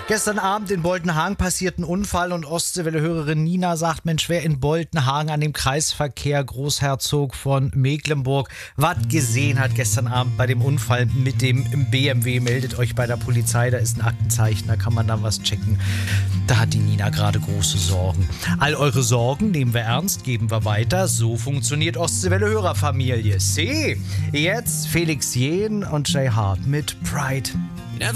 Gestern Abend in Boltenhagen passiert ein Unfall und Ostseewelle-Hörerin Nina sagt, Mensch, wer in Boltenhagen an dem Kreisverkehr Großherzog von Mecklenburg was gesehen hat gestern Abend bei dem Unfall mit dem BMW, meldet euch bei der Polizei, da ist ein Aktenzeichen, da kann man dann was checken. Da hat die Nina gerade große Sorgen. All eure Sorgen nehmen wir ernst, geben wir weiter. So funktioniert Ostseewelle-Hörerfamilie. See, jetzt Felix Jähn und Jay Hart mit Pride.